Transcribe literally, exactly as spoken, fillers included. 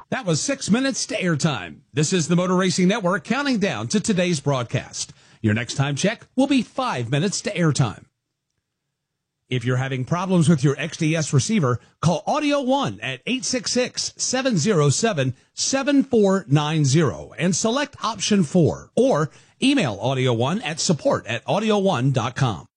That was six minutes to airtime. This is the Motor Racing Network counting down to today's broadcast. Your next time check will be five minutes to airtime. If you're having problems with your X D S receiver, call Audio One at eight six six, seven zero seven, seven four nine zero and select option four, or email Audio One at support at audio one dot com.